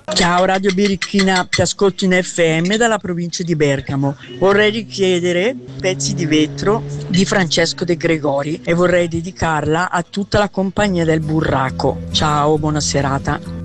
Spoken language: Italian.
Ciao Radio Birichina, ti ascolto in FM dalla provincia di Bergamo. Vorrei richiedere Pezzi di vetro di Francesco De Gregori e vorrei dedicarla a tutta la compagnia del Burraco. Ciao, buona serata.